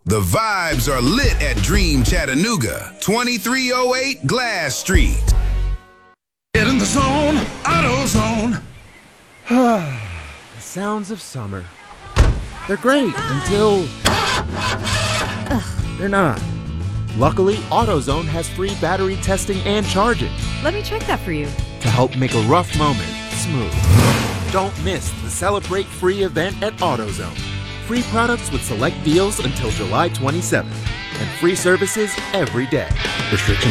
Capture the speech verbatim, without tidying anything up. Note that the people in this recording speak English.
The vibes are lit at Dream Chattanooga, twenty-three oh eight Glass Street. Get in the zone, AutoZone. The sounds of summer. They're great until they're not. Luckily, AutoZone has free battery testing and charging Let me check that for you. to help make a rough moment smooth. Don't miss the Celebrate Free event at AutoZone. Free products with select deals until July twenty-seventh, and free services every day. Restrictions